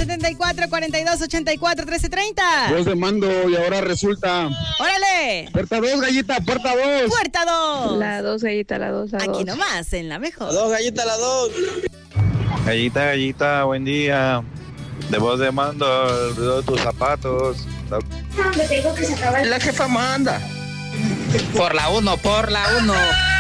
1-800-74-42-84-1330. Voz de mando y ahora resulta. ¡Órale! Puerta 2, gallita, puerta 2. Puerta 2. La 2, gallita, la 2, la 2. Aquí nomás, en la mejor. La 2, gallita, la 2. Gallita, gallita, buen día. De voz de mando, el ruido de tus zapatos. La jefa manda. Por la 1, por la 1.